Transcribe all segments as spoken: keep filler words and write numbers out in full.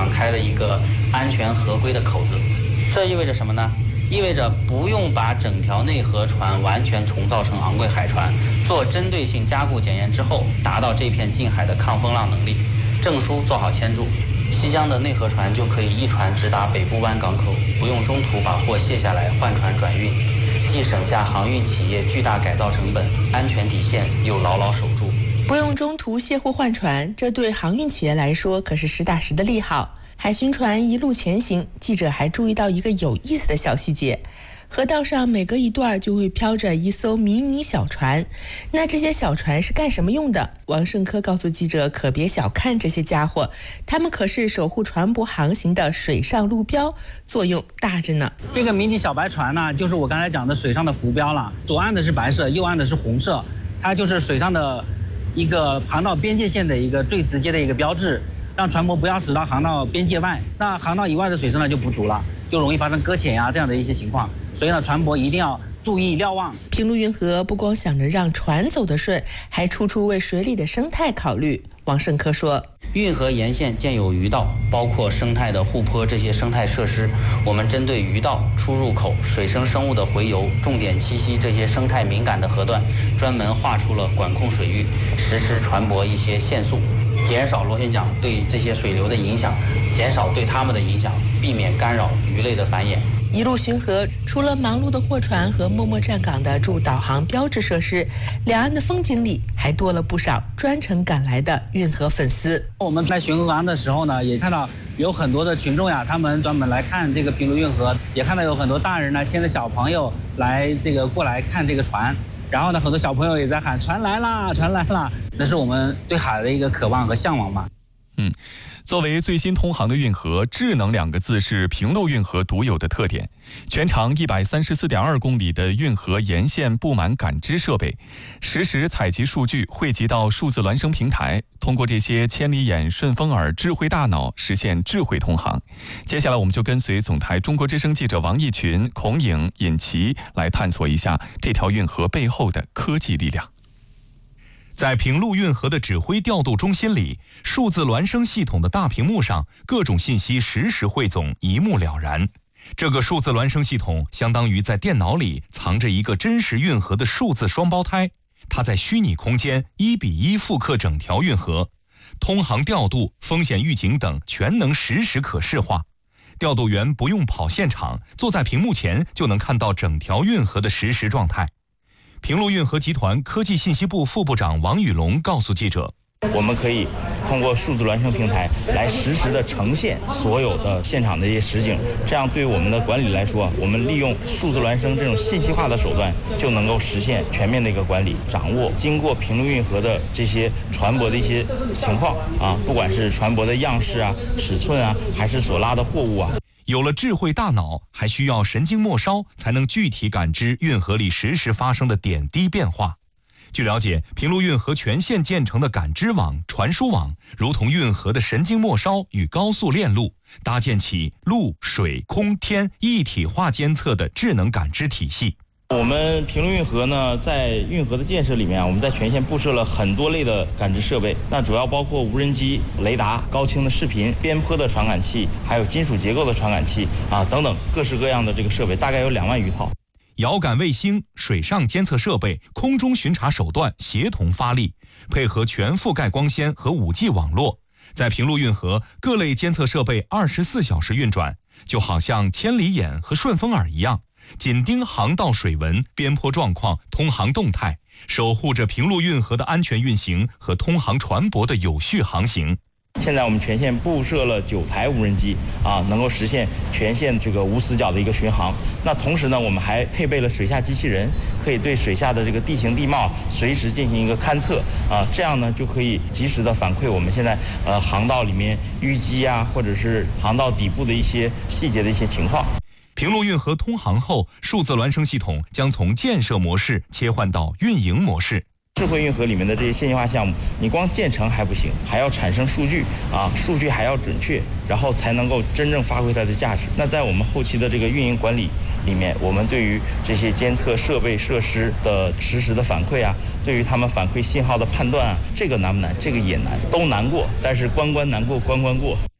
敞开了一个安全合规的口子。这意味着什么呢？意味着不用把整条内河船完全重造成昂贵海船，做针对性加固检验之后，达到这片近海的抗风浪能力。证书做好签注，西江的内河船就可以一船直达北部湾港口，不用中途把货卸下来换船转运，既省下航运企业巨大改造成本，安全底线又牢牢守住。 不用中途卸货换船，这对航运企业来说可是实打实的利好。海巡船一路前行，记者还注意到一个有意思的小细节，河道上每隔一段就会飘着一艘迷你小船。那这些小船是干什么用的？王胜科告诉记者，可别小看这些家伙，他们可是守护船舶航行的水上路标，作用大着呢。 这个迷你小白船呢，就是我刚才讲的水上的浮标了，左岸的是白色，右岸的是红色，它就是水上的一个航道边界线的一个最直接的一个标志，让船舶不要驶到航道边界外。那航道以外的水深呢就不足了，就容易发生搁浅呀、啊、这样的一些情况。所以呢，船舶一定要注意瞭望。 平陆运河不光想着让船走得顺，还处处为水里的生态考虑。王胜科说， 运河沿线建有鱼道，包括生态的护坡这些生态设施，我们针对鱼道、出入口、水生生物的洄游、重点栖息这些生态敏感的河段，专门划出了管控水域，实施船舶一些限速，减少螺旋桨对这些水流的影响，减少对它们的影响，避免干扰鱼类的繁衍。 一路巡河，除了忙碌的货船和默默站岗的驻导航标志设施，两岸的风景里还多了不少专程赶来的运河粉丝。 我们在巡河岸的时候呢，也看到有很多的群众呀，他们专门来看这个平陆运河，也看到有很多大人呢牵着小朋友来这个过来看这个船，然后呢，很多小朋友也在喊船来啦，船来啦，那是我们对海的一个渴望和向往嘛。 嗯。作为最新通航的运河，智能两个字是平陆运河独有的特点。全长一百三十四点二公里的运河沿线布满感知设备，实时采集数据汇集到数字孪生平台，通过这些千里眼、顺风耳、智慧大脑实现智慧通航。接下来我们就跟随总台中国之声记者王毅群、孔颖、尹奇来探索一下这条运河背后的科技力量。 在平陆运河的指挥调度中心里，数字孪生系统的大屏幕上，各种信息实时汇总，一目了然。这个数字孪生系统相当于在电脑里藏着一个真实运河的数字双胞胎，它在虚拟空间一比一复刻整条运河，通航调度、风险预警等全能实时可视化。调度员不用跑现场，坐在屏幕前就能看到整条运河的实时状态。平陆运河集团科技信息部副部长王宇龙告诉记者， 我们可以通过数字孪生平台来实时的呈现所有的现场的一些实景，这样对于我们的管理来说，我们利用数字孪生这种信息化的手段，就能够实现全面的一个管理，掌握经过平陆运河的这些船舶的一些情况啊，不管是船舶的样式啊、尺寸啊，还是所拉的货物啊。 有了智慧大脑，还需要神经末梢才能具体感知运河里实时发生的点滴变化。据了解，平陆运河全线建成的感知网、传输网，如同运河的神经末梢与高速链路，搭建起陆、水、空、天一体化监测的智能感知体系。 我们平陆运河呢，在运河的建设里面啊，我们在全线布设了很多类的感知设备，那主要包括无人机、雷达、高清的视频、边坡的传感器，还有金属结构的传感器啊等等各式各样的这个设备，大概有两万余套。 遥感卫星、水上监测设备、空中巡查手段协同发力，配合全覆盖光纤和 五 G 网络，在平陆运河各类监测设备二十四小时运转，就好像千里眼和顺风耳一样，紧盯航道水文、边坡状况、通航动态，守护着平陆运河的安全运行和通航船舶的有序航行。 现在我们全线布设了九台无人机啊，能够实现全线这个无死角的一个巡航。那同时呢，我们还配备了水下机器人，可以对水下的这个地形地貌随时进行一个勘测啊，这样呢就可以及时的反馈我们现在呃航道里面淤积啊，或者是航道底部的一些细节的一些情况。 平陆运河通航后，数字孪生系统将从建设模式切换到运营模式。 智慧运河里面的这些现代化项目，你光建成还不行，还要产生数据啊，数据还要准确，然后才能够真正发挥它的价值。那在我们后期的这个运营管理里面，我们对于这些监测设备设施的实时的反馈啊，对于他们反馈信号的判断啊，这个难不难？这个也难，都难过，但是关关难过关关过。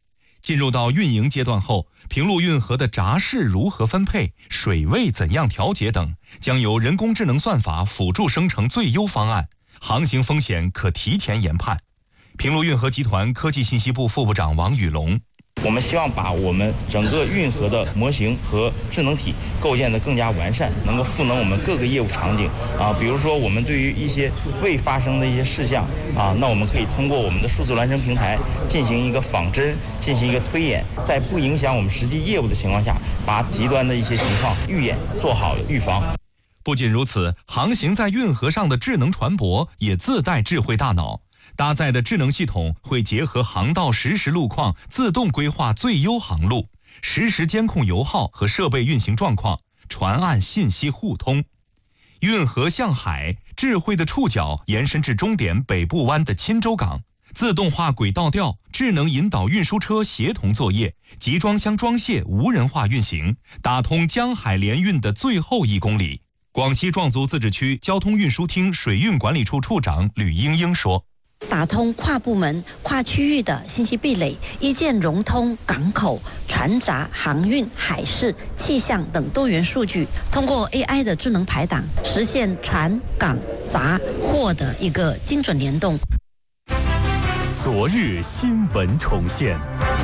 进入到运营阶段后，平陆运河的闸室如何分配、水位怎样调节等，将由人工智能算法辅助生成最优方案，航行风险可提前研判。平陆运河集团科技信息部副部长王宇龙。 我们希望把我们整个运河的模型和智能体构建得更加完善，能够赋能我们各个业务场景啊。比如说，我们对于一些未发生的一些事项啊，那我们可以通过我们的数字孪生平台进行一个仿真，进行一个推演，在不影响我们实际业务的情况下，把极端的一些情况预演做好预防。 不仅如此，航行在运河上的智能船舶也自带智慧大脑。搭载的智能系统会结合航道实时路况，自动规划最优航路，实时监控油耗和设备运行状况，船岸信息互通。运河向海，智慧的触角延伸至终点北部湾的钦州港，自动化轨道调，智能引导运输车协同作业，集装箱装卸无人化运行，打通江海联运的最后一公里。广西壮族自治区交通运输厅水运管理处处长吕英英说， 打通跨部门、跨区域的信息壁垒，一键融通港口、船闸、航运、海事、气象等多元数据，通过 A I 的智能排档，实现船、港、闸、货的一个精准联动。 昨日新闻重现，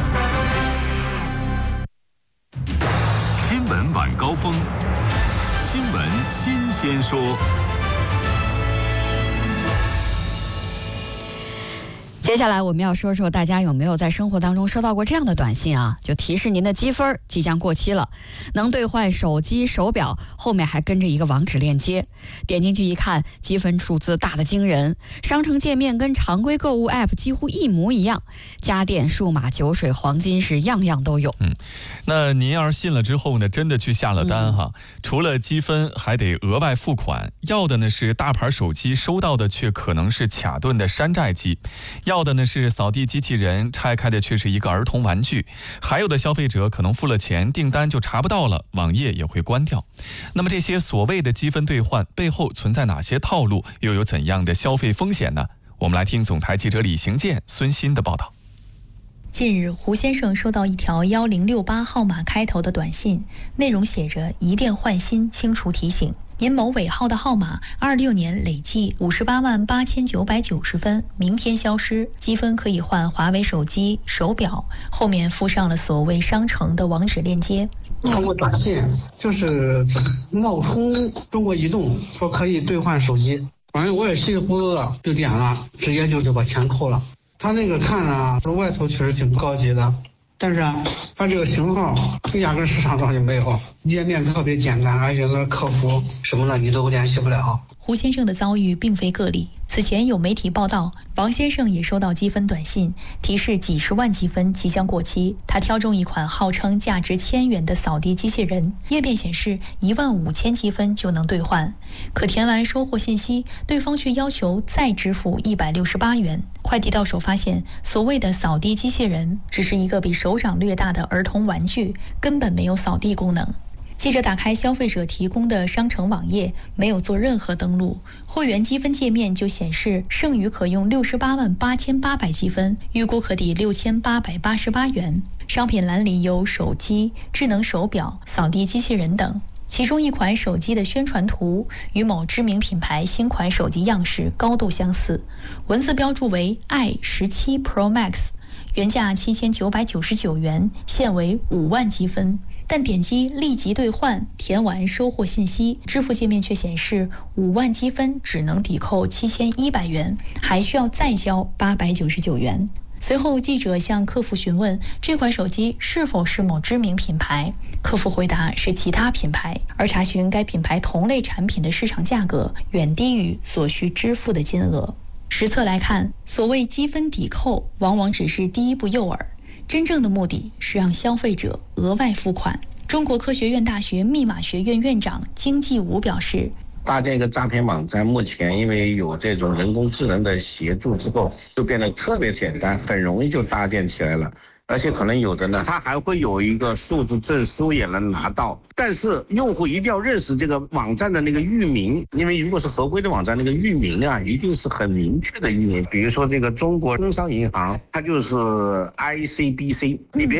新闻晚高峰，新闻新鲜说。 接下来我们要说说大家有没有在生活当中收到过这样的短信啊，就提示您的积分即将过期了，能兑换手机手表，后面还跟着一个网址链接，点进去一看，积分数字大得惊人，商城界面跟常规购物 app 几乎一模一样，家电、数码、酒水、黄金是样样都有。 嗯，那您要是信了之后呢，真的去下了单哈，嗯、除了积分还得额外付款，要的呢是大牌手机，收到的却可能是卡顿的山寨机，要的呢是扫地机器人，拆开的却是一个儿童玩具，还有的消费者可能付了钱，订单就查不到了，网页也会关掉。那么这些所谓的积分兑换背后存在哪些套路，又有怎样的消费风险呢？我们来听总台记者李行健、孙鑫的报道。 近日，胡先生收到一条一零六八号码开头的短信，内容写着一电换新清除提醒，您某尾号的号码二六年累计五十八万八千九百九十分，明天消失，积分可以换华为手机、手表，后面附上了所谓商城的网址链接。 通过短信就是冒充中国移动，说可以兑换手机，反正我也稀里糊涂的就点了，直接就就把钱扣了。他那个看啊，外头确实挺高级的，但是啊，它这个型号压根市场上就没有，页面特别简单，而且那客服什么的你都联系不了。 胡先生的遭遇并非个例，此前有媒体报道，王先生也收到积分短信，提示几十万积分即将过期。他挑中一款号称价值千元的扫地机器人，页面显示一万五千积分就能兑换，可填完收货信息，对方却要求再支付一百六十八元。快递到手发现，所谓的扫地机器人只是一个比手掌略大的儿童玩具，根本没有扫地功能。记者打开消费者提供的商城网页，没有做任何登录，会员积分界面就显示剩余可用六十八万八千八百积分，预估可抵六千八百八十八元。商品栏里有手机、智能手表、扫地机器人等，其中一款手机的宣传图与某知名品牌新款手机样式高度相似，文字标注为 i 十七 Pro Max， 原价七千九百九十九元，现为五万积分。但点击立即兑换，填完收货信息，支付界面却显示五万积分只能抵扣七千一百元，还需要再交八百九十九元。随后记者向客服询问这款手机是否是某知名品牌，客服回答是其他品牌，而查询该品牌同类产品的市场价格远低于所需支付的金额。实测来看，所谓积分抵扣往往只是第一步诱饵，真正的目的是让消费者额外付款。中国科学院大学密码学院院长金继武表示， 搭建一个诈骗网站，目前因为有这种人工智能的协助之后，就变得特别简单，很容易就搭建起来了。 而且可能有的呢，它还会有一个数字证书也能拿到。但是用户一定要认识这个网站的那个域名，因为如果是合规的网站，那个域名啊一定是很明确的域名。比如说这个中国工商银行，它就是 I C B C， 你别